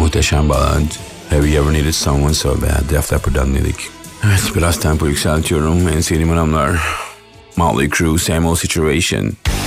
Muhteşem ballad. Have you ever needed someone so bad? Def Leppard'dan dedik. Evet, biraz tempo yükseltiyorum. En sevdiğim adamlar. Motley Crue, Same Old Situation.